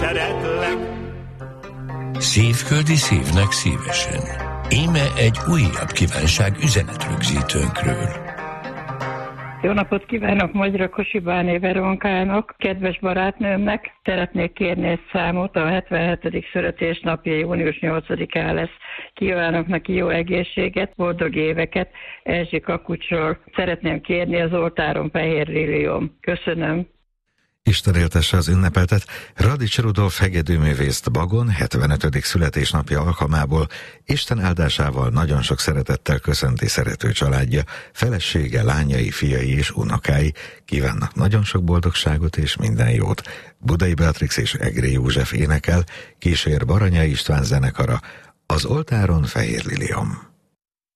szeretlek. Szívköldi szívnek szívesen. Íme egy újabb kívánság üzenetrögzítőnkről. Jó napot kívánok Magyra Kosibáné Veronkának, kedves barátnőmnek. Szeretnék kérni egy számot, a 77. születésnapja június 8-án lesz. Kívánok neki jó egészséget, boldog éveket. Erzsi Kakucsról szeretném kérni az oltáron fehér liliom. Köszönöm. Isten éltesse az ünnepeltet. Radics Rudolf hegedűművészt Bagon 75. születésnapja alkalmából Isten áldásával nagyon sok szeretettel köszönti szerető családja, felesége, lányai, fiai és unokái. Kívánnak nagyon sok boldogságot és minden jót. Budai Beatrix és Egri József énekel, kísér Baranyai István zenekara, az oltáron fehér liliom.